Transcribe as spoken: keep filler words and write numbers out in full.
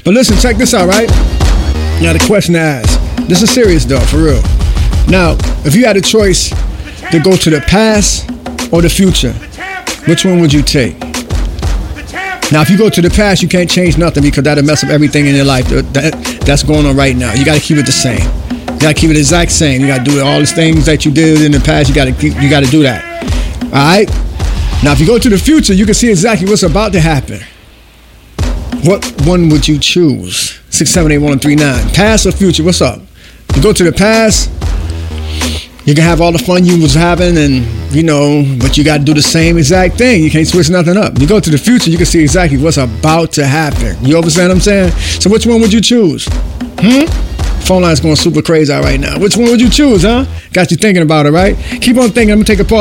But listen, check this out, right? Now the question to ask. This is serious though, for real. Now, if you had a choice to go to the past or the future, which one would you take? Now, if you go to the past, you can't change nothing because that'll mess up everything in your life that, that's going on right now. You got to keep it the same. You got to keep it the exact same. You got to do all the things that you did in the past. You got to keep. You got to do that. All right. Now, if you go to the future, you can see exactly what's about to happen. What one would you choose? Six, seven, eight, one, three, nine. Past or future? What's up? You go to the past. You can have all the fun you was having and, you know, but you got to do the same exact thing. You can't switch nothing up. You go to the future, you can see exactly what's about to happen. You understand what I'm saying? So which one would you choose? Hmm? Phone line's going super crazy right now. Which one would you choose, huh? Got you thinking about it, right? Keep on thinking. I'm going to take a pause.